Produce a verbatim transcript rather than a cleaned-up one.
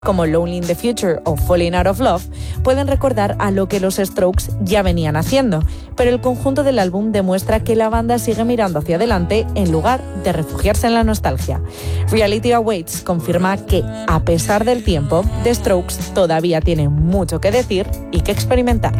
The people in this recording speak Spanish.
como Lonely in the Future o Falling Out of Love, pueden recordar a lo que los Strokes ya venían haciendo, pero el conjunto del álbum demuestra que la banda sigue mirando hacia adelante en lugar de refugiarse en la nostalgia. Reality Awaits confirma que, a pesar del tiempo, The Strokes todavía tienen mucho que decir y que experimentar.